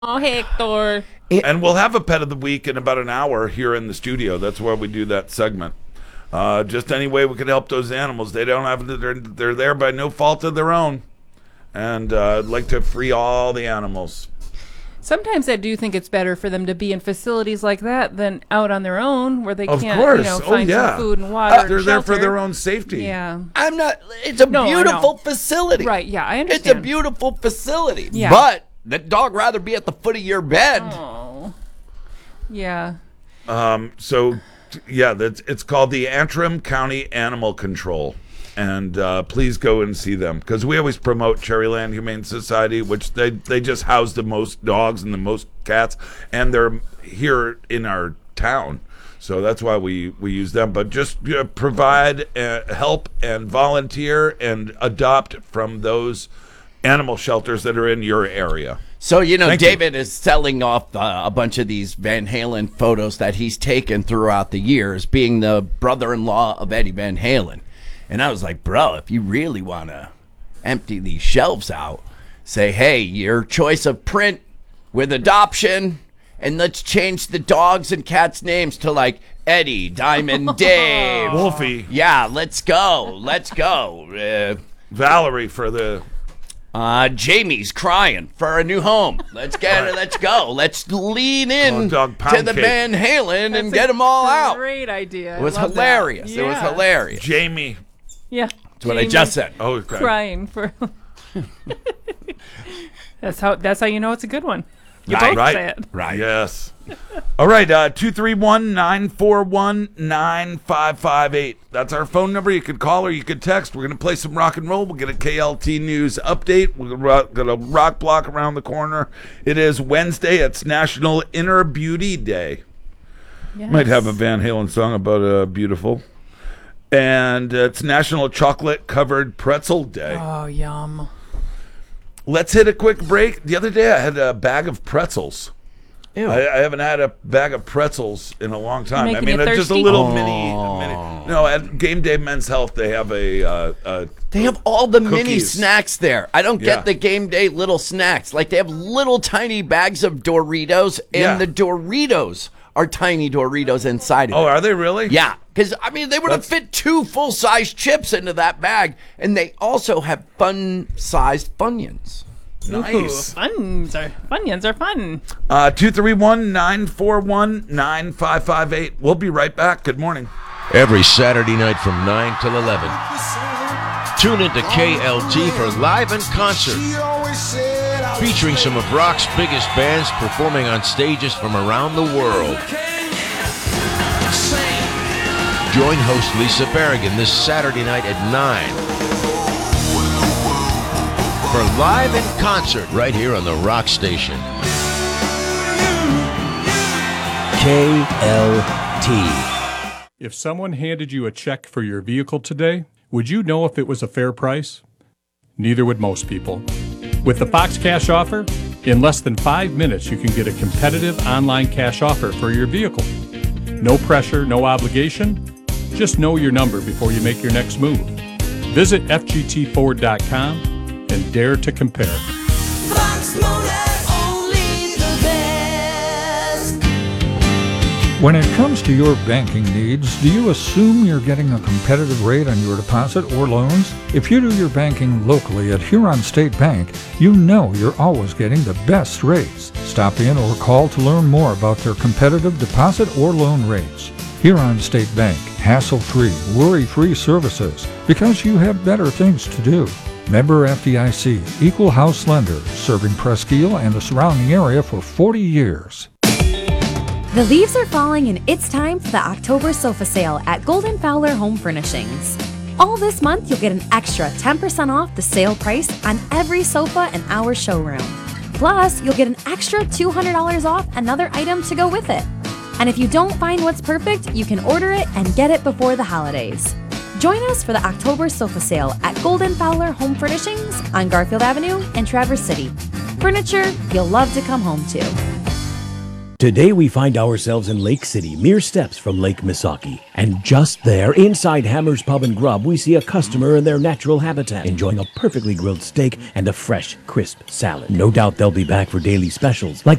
Oh, Hector. And we'll have a pet of the week in about an hour here in the studio. That's where we do that segment. Just any way we can help those animals. They don't have they're there by no fault of their own. And I'd like to free all the animals. Sometimes I do think it's better for them to be in facilities like that than out on their own where they Of can't, course. find some food and water. and They're there for shelter. their own safety. Yeah. I'm not. It's a No, I know. beautiful facility. Right, yeah, I It's understand. a beautiful facility. Yeah. But the dog rather be at the foot of your bed. Oh. Yeah. It's called the Antrim County Animal Control. And please go and see them, because we always promote Cherryland Humane Society, which they just house the most dogs and the most cats, and they're here in our town. So that's why we use them. But just provide help and volunteer and adopt from those animal shelters that are in your area. So, Thank David is selling off a bunch of these Van Halen photos that he's taken throughout the years, being the brother-in-law of Eddie Van Halen. And I was like, bro, if you really want to empty these shelves out, say, hey, your choice of print with adoption, and let's change the dogs and cats' names to like Eddie, Diamond, Dave. Wolfie. Yeah, let's go. Let's go. Valerie for the... Jamie's crying for a new home. Let's get it. Let's go. Let's lean in dog to pound the cake. Van Halen and That's get a them all out. Great idea. It was I love that. hilarious. It was Yeah. hilarious. Jamie. Yeah. That's what I just said. Oh, okay. Crying for. That's how you know it's a good one. You Right, both right. say it. Right. Yes. All right, 231-941-9558. That's our phone number. You could call or you could text. We're going to play some rock and roll. We'll get a KLT News update. We're going to rock block around the corner. It is Wednesday. It's National Inner Beauty Day. Yes. Might have a Van Halen song about beautiful. And it's National Chocolate Covered Pretzel Day. Oh, yum. Let's hit a quick break. The other day I had a bag of pretzels. Ew. I haven't had a bag of pretzels in a long time. Making I mean, you it's just a thirsty? little mini. No, at Game Day Men's Health, they have They have all the mini Cookies. snacks there. I don't Yeah. get the game day little snacks. Like they have little tiny bags of Doritos, and Yeah. the Doritos are tiny Doritos inside of Oh, it. are they really? Yeah, because they would have That's- fit 2 full-size chips into that bag, and they also have fun-sized Funyuns. Nice. Funyuns are fun. 231-941-9558. We'll be right back. Good morning. Every Saturday night from 9 till 11. Tune into KLT for Live in Concert, featuring some of rock's biggest bands performing on stages from around the world. Join host Lisa Berrigan this Saturday night at 9 for Live in Concert right here on the Rock Station. KLT. If someone handed you a check for your vehicle today, would you know if it was a fair price? Neither would most people. With the Fox Cash Offer, in less than 5 minutes you can get a competitive online cash offer for your vehicle. No pressure, no obligation. Just know your number before you make your next move. Visit FGTFord.com and dare to compare. Fox Motor, only the best. When it comes to your banking needs, do you assume you're getting a competitive rate on your deposit or loans? If you do your banking locally at Huron State Bank, you know you're always getting the best rates. Stop in or call to learn more about their competitive deposit or loan rates. Huron State Bank, hassle-free, worry-free services, because you have better things to do. Member FDIC, Equal House Lender, serving Presque and the surrounding area for 40 years. The leaves are falling and it's time for the October sofa sale at Golden Fowler Home Furnishings. All this month you'll get an extra 10% off the sale price on every sofa in our showroom. Plus, you'll get an extra $200 off another item to go with it. And if you don't find what's perfect, you can order it and get it before the holidays. Join us for the October sofa sale at Golden Fowler Home Furnishings on Garfield Avenue in Traverse City. Furniture you'll love to come home to. Today we find ourselves in Lake City, mere steps from Lake Misaki. And just there, inside Hammer's Pub and Grub, we see a customer in their natural habitat, enjoying a perfectly grilled steak and a fresh, crisp salad. No doubt they'll be back for daily specials, like